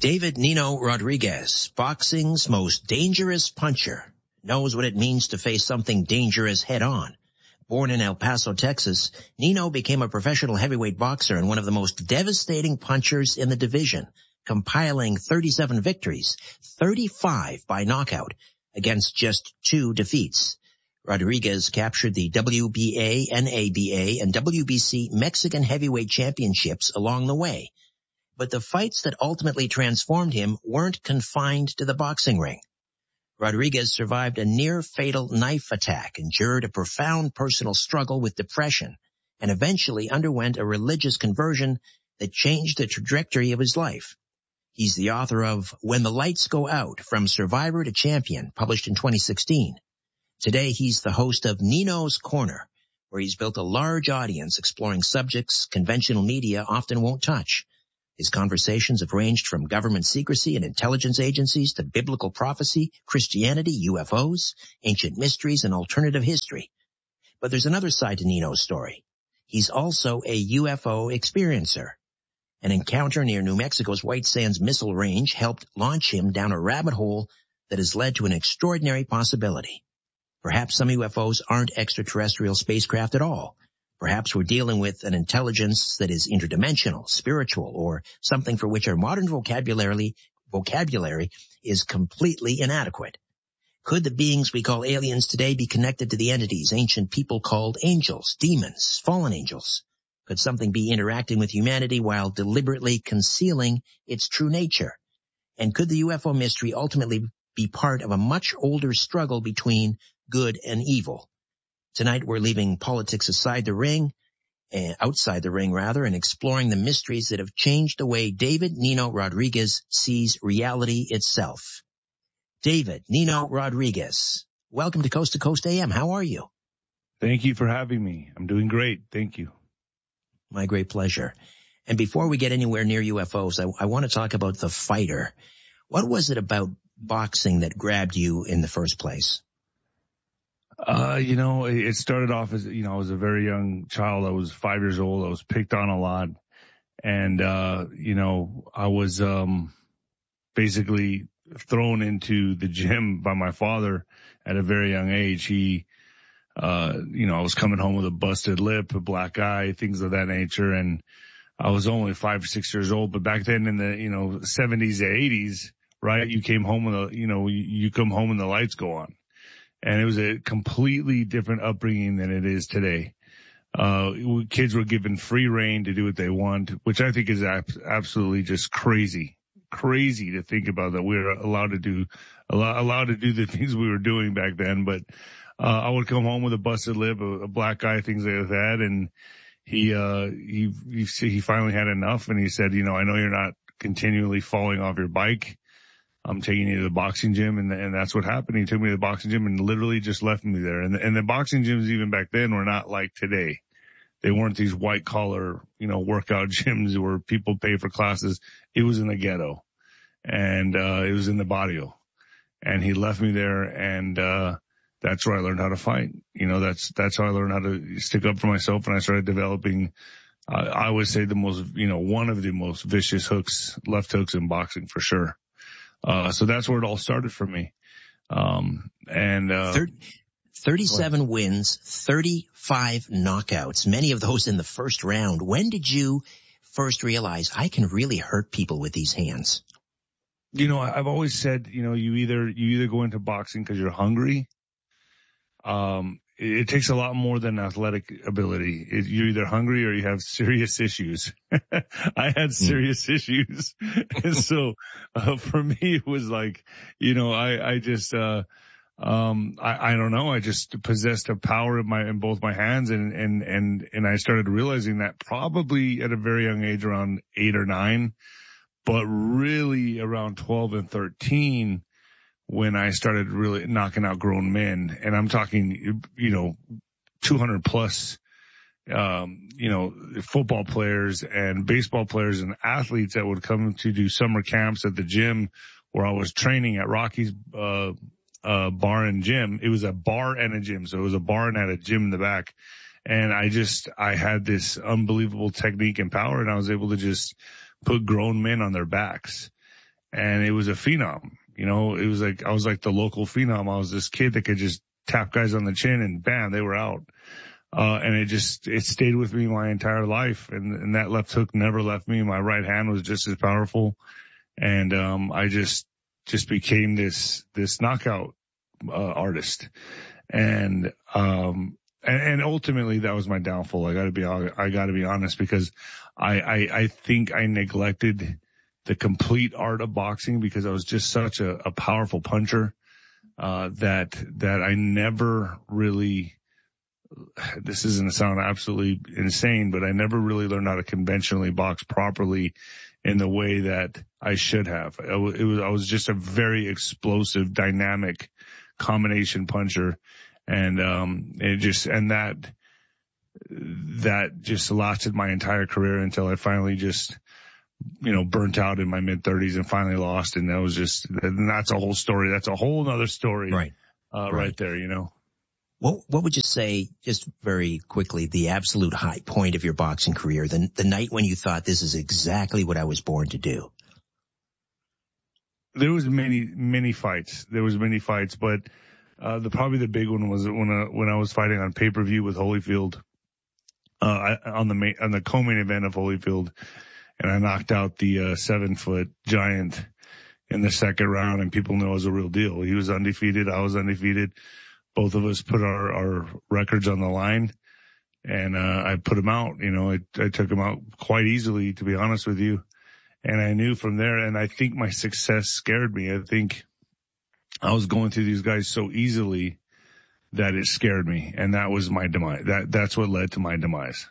David Nino Rodriguez, boxing's most dangerous puncher, knows what it means to face something dangerous head on. Born in El Paso, Texas, Nino became a professional heavyweight boxer and one of the most devastating punchers in the division, compiling 37 victories, 35 by knockout, against just 2 defeats. Rodriguez captured the WBA, NABA, and WBC Mexican heavyweight championships along the way. But the fights that ultimately transformed him weren't confined to the boxing ring. Rodriguez survived a near-fatal knife attack, endured a profound personal struggle with depression, and eventually underwent a religious conversion that changed the trajectory of his life. He's the author of When the Lights Go Out, From Survivor to Champion, published in 2016. Today, he's the host of Nino's Corner, where he's built a large audience exploring subjects conventional media often won't touch. His conversations have ranged from government secrecy and intelligence agencies to biblical prophecy, Christianity, UFOs, ancient mysteries, and alternative history. But there's another side to Nino's story. He's also a UFO experiencer. An encounter near New Mexico's White Sands Missile Range helped launch him down a rabbit hole that has led to an extraordinary possibility. Perhaps some UFOs aren't extraterrestrial spacecraft at all. Perhaps we're dealing with an intelligence that is interdimensional, spiritual, or something for which our modern vocabulary is completely inadequate. Could the beings we call aliens today be connected to the entities ancient people called angels, demons, fallen angels? Could something be interacting with humanity while deliberately concealing its true nature? And could the UFO mystery ultimately be part of a much older struggle between good and evil? Tonight we're leaving politics outside the ring, and exploring the mysteries that have changed the way David Nino Rodriguez sees reality itself. David Nino Rodriguez, welcome to Coast AM. How are you? Thank you for having me. I'm doing great. Thank you. My great pleasure. And before we get anywhere near UFOs, I want to talk about the fighter. What was it about boxing that grabbed you in the first place? It started off as, I was a very young child. I was 5 years old. I was picked on a lot. And, I was, basically thrown into the gym by my father at a very young age. He, I was coming home with a busted lip, a black eye, things of that nature. And I was only 5 or 6 years old. But back then in the, 70s to 80s, right, you came home with you come home and the lights go on. And it was a completely different upbringing than it is today. Kids were given free reign to do what they want, which I think is absolutely just crazy to think about, that we were allowed to do the things we were doing back then. But, I would come home with a busted lip, a black eye, things like that. And he finally had enough. And he said, I know you're not continually falling off your bike. I'm taking you to the boxing gym, and that's what happened. He took me to the boxing gym and literally just left me there. And the boxing gyms even back then were not like today. They weren't these white collar, workout gyms where people pay for classes. It was in the ghetto, and it was in the barrio. And he left me there, and that's where I learned how to fight. That's how I learned how to stick up for myself, and I started developing, I would say one of the most vicious left hooks in boxing for sure. So that's where it all started for me. 37 wins, 35 knockouts, many of those in the first round. When did you first realize I can really hurt people with these hands? I've always said, you either go into boxing because you're hungry. It takes a lot more than athletic ability. You're either hungry or you have serious issues. I had serious issues. And so, for me, it was like, I don't know. I just possessed a power in both my hands. And I started realizing that probably at a very young age, around 8 or 9, but really around 12 and 13, when I started really knocking out grown men. And I'm talking, 200 plus, football players and baseball players and athletes that would come to do summer camps at the gym where I was training at Rocky's, bar and gym. It was a bar and a gym. So it was a bar and had a gym in the back. And I had this unbelievable technique and power, and I was able to just put grown men on their backs. and it was a phenom. You know, it was like, I was like the local phenom. I was this kid that could just tap guys on the chin and bam, they were out. And it stayed with me my entire life. And that left hook never left me. My right hand was just as powerful. And, I just became this knockout, artist. And ultimately that was my downfall. I gotta be honest, because I think I neglected the complete art of boxing because I was just such a powerful puncher, that I never really, this is going to sound absolutely insane, but I never really learned how to conventionally box properly in the way that I should have. I was just a very explosive, dynamic combination puncher. And, that just lasted my entire career until I finally just, you know, burnt out in my mid-30s and finally lost. And that's a whole story. That's a whole other story. Right. Right there, you know. What would you say, just very quickly, the absolute high point of your boxing career, the night when you thought this is exactly what I was born to do? There was many fights. But probably the big one was when I was fighting on pay-per-view with Holyfield, on the co-main event of Holyfield, and I knocked out the 7-foot giant in the second round, and people knew I was a real deal. He was undefeated. I was undefeated. Both of us put our records on the line, and I put him out. You know, I took him out quite easily, to be honest with you. And I knew from there, and I think my success scared me. I think I was going through these guys so easily that it scared me, and that was my demise. That's what led to my demise.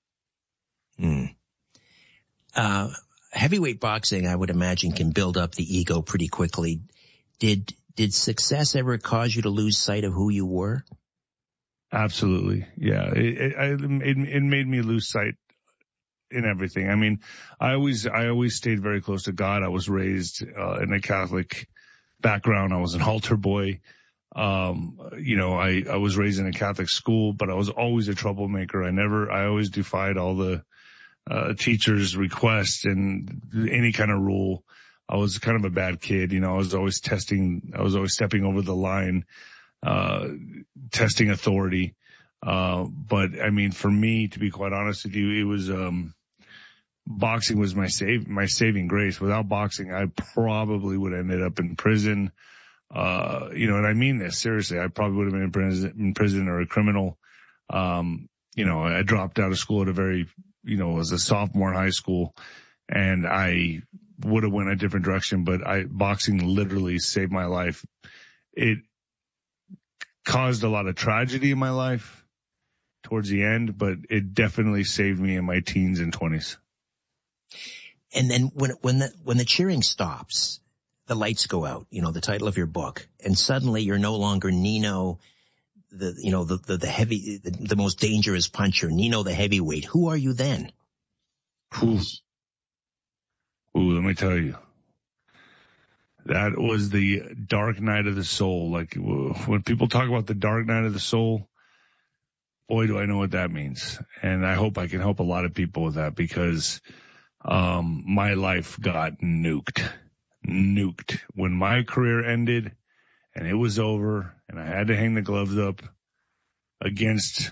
Heavyweight boxing, I would imagine, can build up the ego pretty quickly. Did success ever cause you to lose sight of who you were? Absolutely. Yeah. It made me lose sight in everything. I mean, I always stayed very close to God. I was raised, in a Catholic background. I was an altar boy. You know, I was raised in a Catholic school, but I was always a troublemaker. I always defied all the, teachers' requests and any kind of rule. I was kind of a bad kid. You know, I was always stepping over the line, testing authority. But I mean, for me, to be quite honest with you, it was, boxing was my saving grace. Without boxing, I probably would have ended up in prison. You know, and I mean this seriously. I probably would have been in prison or a criminal. You know, I dropped out of school as a sophomore in high school, and I would have went a different direction, but boxing literally saved my life. It caused a lot of tragedy in my life towards the end, but it definitely saved me in my teens and 20s. And then when the cheering stops, the lights go out, you know, the title of your book, and suddenly you're no longer Nino, the most dangerous puncher, Nino the heavyweight. Who are you then? Ooh, let me tell you. That was the dark night of the soul. Like, when people talk about the dark night of the soul, boy, do I know what that means. And I hope I can help a lot of people with that, because my life got nuked. When my career ended and it was over and I had to hang the gloves up against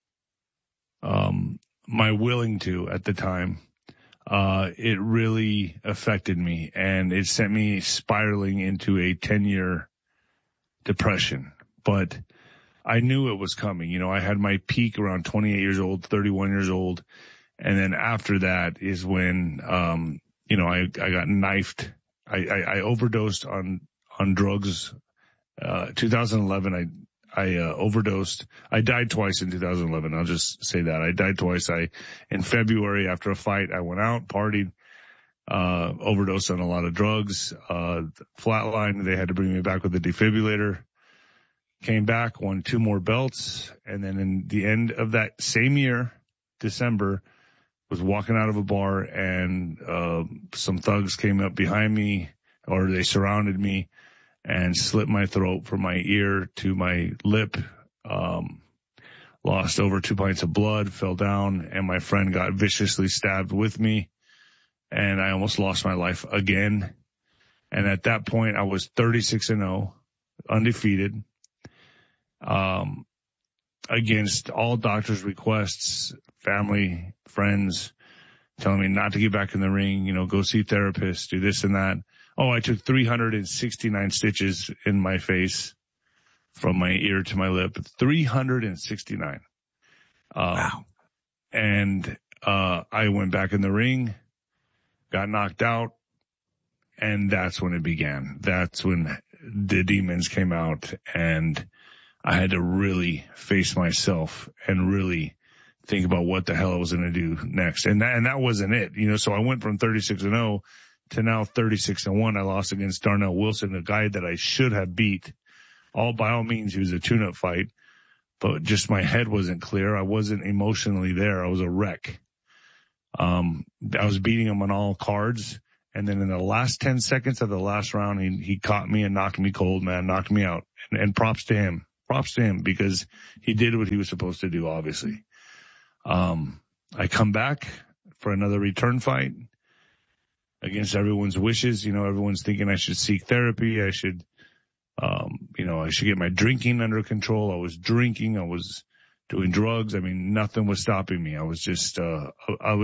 my willing to at the time, it really affected me, and it sent me spiraling into a 10-year depression. But I knew it was coming. You know, I had my peak around 28 years old, 31 years old. And then after that is when, you know, I got knifed. I overdosed on drugs. 2011, I overdosed. I died twice in 2011. I'll just say that. I died twice. In February after a fight, I went out, partied, overdosed on a lot of drugs, flatlined. They had to bring me back with a defibrillator. Came back, won 2 more belts. And then in the end of that same year, December, was walking out of a bar, and some thugs came up behind me, or they surrounded me and slit my throat from my ear to my lip. Lost over 2 pints of blood, fell down, and my friend got viciously stabbed with me, and I almost lost my life again. And at that point, I was 36-0, undefeated, against all doctors' requests, family, friends, telling me not to get back in the ring, go see therapists, do this and that. Oh, I took 369 stitches in my face from my ear to my lip. 369. Wow. And I went back in the ring, got knocked out, and that's when it began. That's when the demons came out, and I had to really face myself and really think about what the hell I was going to do next. And that wasn't it, so I went from 36-0 to now 36-1. I lost against Darnell Wilson, a guy that I should have beat. By all means, he was a tune-up fight, but just my head wasn't clear. I wasn't emotionally there. I was a wreck. I was beating him on all cards. And then in the last 10 seconds of the last round, he caught me and knocked me cold, man, knocked me out. And props to him. Props to him because he did what he was supposed to do, obviously. I come back for another return fight against everyone's wishes. Everyone's thinking I should seek therapy. I should, I should get my drinking under control. I was drinking. I was doing drugs. I mean, nothing was stopping me. I was just a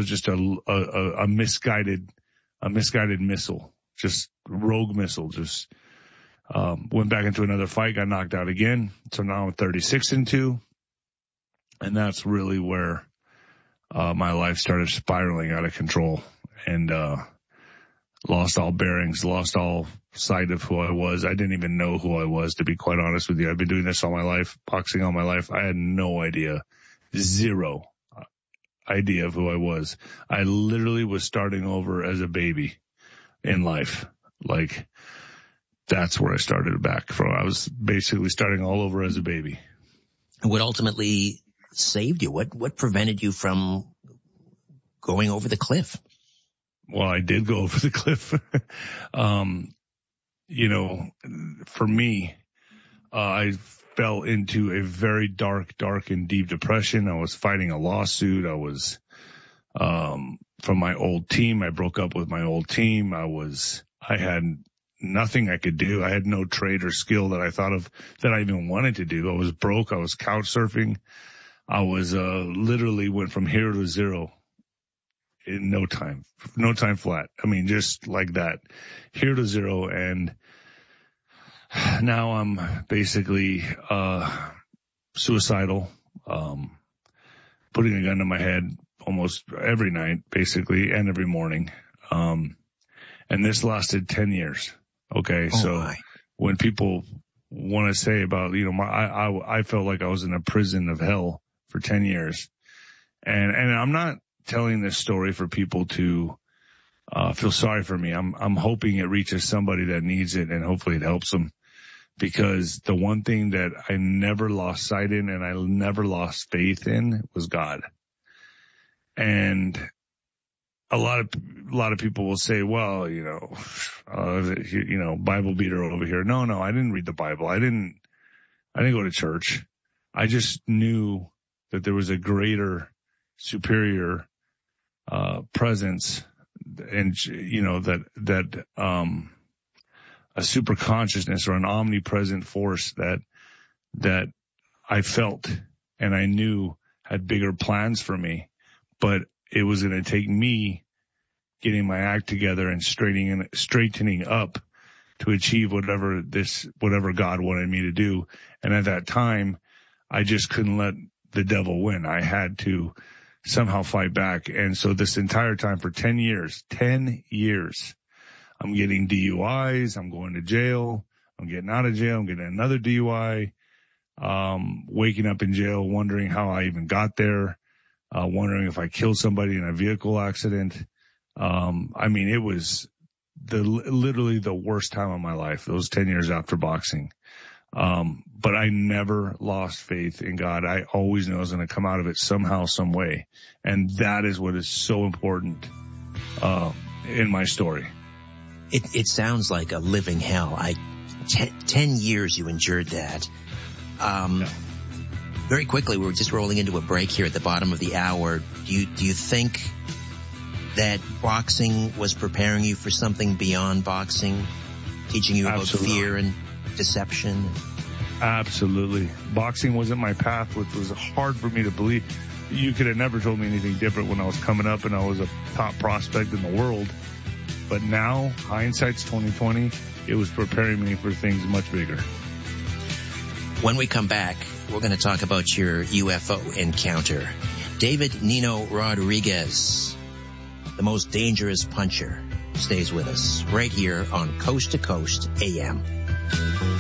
misguided missile, just rogue missile, just, went back into another fight, got knocked out again. So now I'm 36-2. And that's really where, my life started spiraling out of control and, lost all bearings, lost all sight of who I was. I didn't even know who I was, to be quite honest with you. I've been doing this all my life, boxing all my life. I had no idea, zero idea of who I was. I literally was starting over as a baby in life. Like, that's where I started back from. I was basically starting all over as a baby. What ultimately saved you? What prevented you from going over the cliff? Well, I did go over the cliff. For me, I fell into a very dark and deep depression. I was fighting a lawsuit. I was, from my old team. I broke up with my old team. I had nothing I could do. I had no trade or skill that I thought of that I even wanted to do. I was broke. I was couch surfing. I was, literally went from hero to zero in no time flat. I mean, just like that, here to zero. And now I'm basically, suicidal, putting a gun to my head almost every night, basically, and every morning. And this lasted 10 years. Okay. When people want to say about, I felt like I was in a prison of hell for 10 years. And I'm not telling this story for people to feel sorry for me. I'm hoping it reaches somebody that needs it, and hopefully it helps them, because the one thing that I never lost sight in and I never lost faith in was God. And a lot of people will say, well, Bible beater over here. No, I didn't read the Bible. I didn't go to church. I just knew that there was a greater, superior presence, and that a super consciousness or an omnipresent force that I felt and I knew had bigger plans for me, but it was going to take me getting my act together and straightening up to achieve whatever God wanted me to do. And at that time, I just couldn't let the devil win. I had to somehow fight back. And so this entire time for 10 years, I'm getting DUIs. I'm going to jail. I'm getting out of jail. I'm getting another DUI. Waking up in jail, wondering how I even got there. Wondering if I killed somebody in a vehicle accident. It was literally the worst time of my life, those 10 years after boxing. But I never lost faith in God. I always knew I was going to come out of it somehow, some way. And that is what is so important, in my story. It sounds like a living hell. 10 years you endured that. Yeah. Very quickly, we're just rolling into a break here at the bottom of the hour. Do you think that boxing was preparing you for something beyond boxing? teaching you about Absolutely. fear and deception. Absolutely. Boxing wasn't my path, which was hard for me to believe. You could have never told me anything different when I was coming up and I was a top prospect in the world. But now, hindsight's 2020. It was preparing me for things much bigger. When we come back, we're going to talk about your UFO encounter. David Nino Rodriguez, the most dangerous puncher, stays with us right here on Coast to Coast AM.